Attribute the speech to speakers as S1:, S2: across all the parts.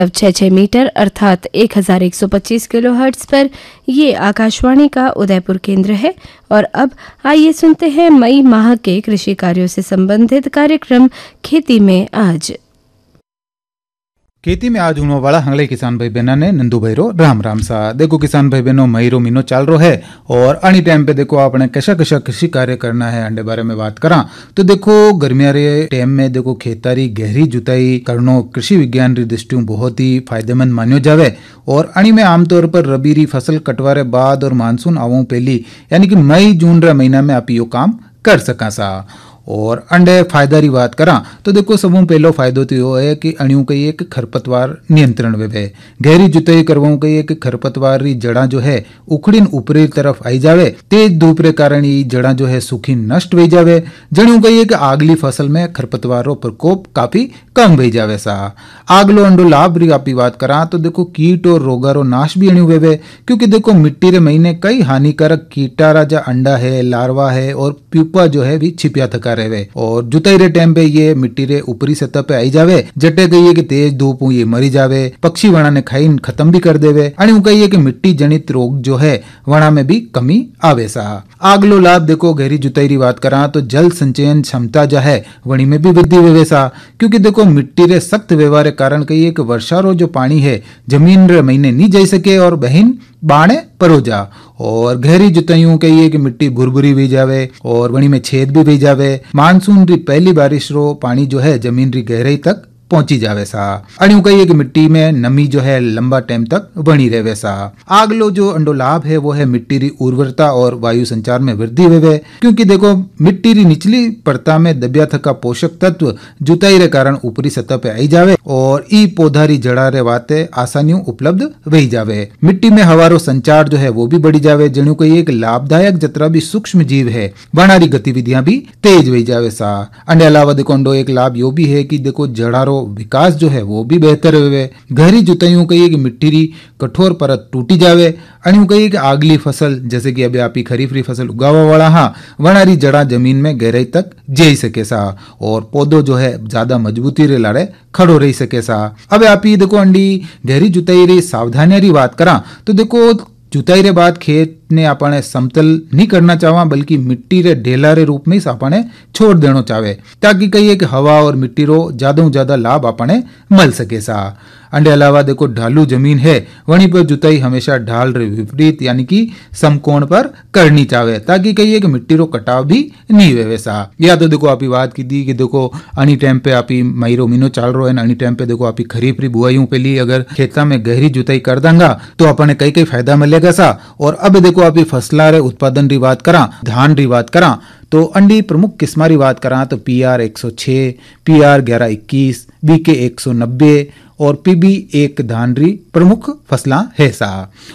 S1: 6 metre अर्थात 1125 kilohertz पर ये आकाशवाणी का उदयपुर केंद्र है। और अब आइए सुनते हैं मई माह के कृषि कार्यों से संबंधित कार्यक्रम खेती में आज।
S2: खेती में आज होने वाला हंगले किसान भाई बहना ने नंदू भाई रो राम राम सा। देखो किसान भाई बहनों, मई रो महीनो चाल रो है और अनी टाइम पे देखो आपने कैसा कैसा कृषि कार्य करना है अंडे बारे में बात करा तो देखो गर्मिया रे टाइम में देखो खेतारी गहरी जुताई करनो कृषि विज्ञान री दृष्टियों बहुत ही फायदेमंद मान्यो जावे। और अणी में आमतौर पर रबी री फसल कटवारे बाद और मानसून आवों पहली यानी कि मई जून रे महीना में आप यो काम कर सका सा। और अंडे फायदा री बात करा तो देखो सबों पहलो फायदो तो यो है कि अणियों का एक खरपतवार नियंत्रण वे गहरी जुताई करवाऊं का एक खरपतवार री जड़ा जो है उखड़ीन ऊपरी तरफ आई जावे। तेज धूप रे कारण ये जड़ा जो है सूखी नष्ट हो जावे। जणियों का ये कि आगली फसल में खरपतवार रो प्रकोप काफी कम हो जावे सा। आगलो अंडो लाभ री आपकी बात करा तो देखो कीट और रोगा रो नाश भी अणियों वे क्योंकि देखो मिट्टी रे महीने कई हानिकारक कीटारा जा अंडा है, लार्वा है और प्यूपा जो है भी छिपिया थका रहे। और जुताई रे टाइम पे ये मिट्टी रे ऊपरी सतह पे आई जावे। जटे गई है कि तेज धूप ये मरी जावे, पक्षी वणा ने खाई खत्म भी कर देवे। अणी कही है कि मिट्टी जनित रोग जो है वणा में भी कमी आवे सा। आगलो लाभ देखो गहरी जुताई री बात करा तो जल संचयन क्षमता जो है वणी में भी वृद्धि हुए सा क्योंकि देखो मिट्टी रे सख्त व्यवहार के कारण कही है कि वर्षा रो जो पानी है जमीन रे महीने नहीं जा सके और बहिन बाणे परोजा। और गहरी जुताइयों कहिए कि मिट्टी भुरभुरी भी जावे और वणी में छेद भी जावे। मानसून री पहली बारिश रो पानी जो है जमीन री गहराई तक पहुंची जावे सा। अणियों कहिए कि मिट्टी में नमी जो है लंबा टाइम तक बनी रहे सा। आगलो जो अंडो लाभ है वो है मिट्टी री उर्वरता और वायु संचार में वृद्धि हुए क्योंकि देखो मिट्टी री निचली परता में दबिया थका पोषक तत्व जुताई रे कारण ऊपरी सतह पे आई जावे और ई पौधा री जड़ा रे वाते आसानियों उपलब्ध वही जावे। मिट्टी में हवा रो संचार जो है वो भी बढ़ी जावे। जणियों कहिए एक लाभदायक जतरा भी सूक्ष्म जीव है वनारी गतिविधियां भी तेज वही जावे सा। अंडे अलावा देखो अंडो एक लाभ यो भी है कि देखो जड़ा रो विकास जो है वो भी बेहतर हुए। गहरी जुताइयों कहिए कि मिट्टी री कठोर परत टूटी जावे। अणियों कहिए कि आगली फसल जैसे कि अभी आप खरीफ री फसल उगावा वाला हाँ वनारी जड़ा जमीन में गहराई तक जई सके सा और पौधो जो है ज्यादा मजबूती रे लाड़े खड़ो रही सके सा। अब आप देखो अंडी गहरी जुताई री सावधानी री बात करा तो देखो जुताई रे बाद खेत ने आपने समतल नहीं करना चाहवा बल्कि मिट्टी रे ढेला रे रूप में आपने छोड़ देना चाहे ताकि कहिए कि हवा और मिट्टी रो ज्यादा लाभ आपने मिल सके सा। अंडे अलावा देखो ढालू जमीन है वहीं पर जुताई हमेशा ढाल रे विपरीत यानी कि समकोण पर करनी चाहे ताकि कहिए कि मिट्टी रो कटाव भी नहीं हुए सा। या तो देखो आप बात की दी कि देखो अनी टाइम पे आप मई रो महीनो चाल रो है अनी टाइम पे देखो आप खरीफ री बुआई पे ली अगर खेता में गहरी जुताई कर देंगा तो अपने कई फायदा मिलेगा सा। और अब देखो आप फसला रे उत्पादन री बात करा धान री बात करा तो अंडी प्रमुख किस्मा री बात करा तो PR 106, PR 1121, BK 190 और PB 1 धान री प्रमुख फसला है सा।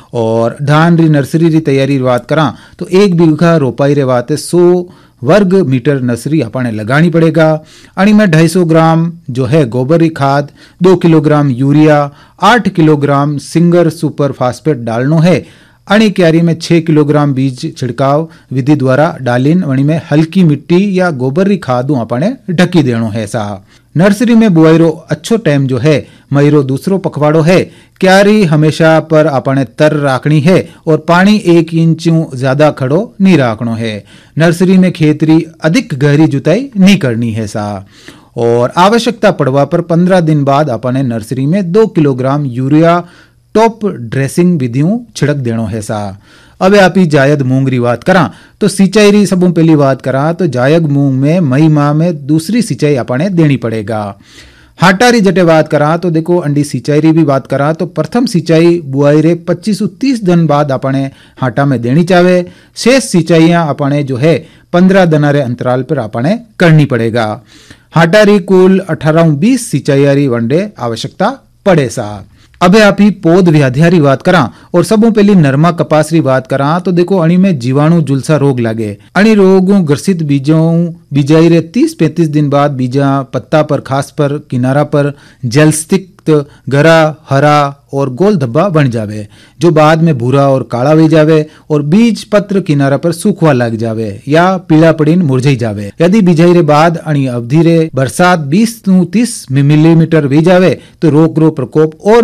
S2: और धान री नर्सरी री तैयारी बात करा तो 1 बीघा रोपाई रे वाते 100 वर्ग मीटर नर्सरी अपने लगानी पड़ेगा। अणी में 250 ग्राम जो है गोबर की खाद, 2 kilogram urea, 8 kilogram singer super phosphate डालनो है। अणी क्यारी में 6 किलोग्राम बीज छिड़काव विधि द्वारा डालिन वणी में हल्की मिट्टी या गोबर री खाद अपने ढकी देनो है सा। नर्सरी में बुआई रो अच्छो टाइम जो है मई रो दूसरो पखवाड़ो है। क्यारी हमेशा पर अपने तर राखनी है और पानी 1 इंच ज्यादा खड़ो नहीं राखनो है। नर्सरी में खेतरी अधिक गहरी जुताई नहीं करनी है सा। और आवश्यकता पड़वा पर 15 दिन बाद अपने नर्सरी में 2 किलोग्राम यूरिया टॉप ड्रेसिंग विधियों छिड़क देनो है सा। अब आप जायद मूंग री बात करा तो सिंचाई री सबों पहली बात करा तो जायद मूंग में मई माह में दूसरी सिंचाई अपने देनी पड़ेगा। हाटा री जटे बात करा तो देखो अंडी सिंचाई री भी बात करा तो प्रथम सिंचाई बुआई रे 25-30 दिन बाद अपने हाटा में देनी चाहे। शेष सिंचाइयां अपने जो है 15 दिन रे अंतराल पर अपने करनी पड़ेगा। हाटा री कुल 18-20 सिंचाई री वनडे आवश्यकता पड़े सा। अबे आप ही पौध व्याधिया री बात करा और सबों पहली नरमा कपास री बात करा तो देखो अणी में जीवाणु जुलसा रोग लागे। अणी रोग ग्रसित बीजों बिजाई रे 30-35 दिन बाद बीजा पत्ता पर खास पर किनारा पर जलस्तिक गरा हरा और गोल धब्बा बन जावे जो बाद में भूरा और काला हो जावे और बीज पत्र किनारा पर सूखवा लग जावे या पीला पड़ीन मुरझाई जावे। यदि बिजाई रे बाद अणी अवधि रे बरसात 20 से 30 मिलीमीटर हो जावे तो रोग रो प्रकोप और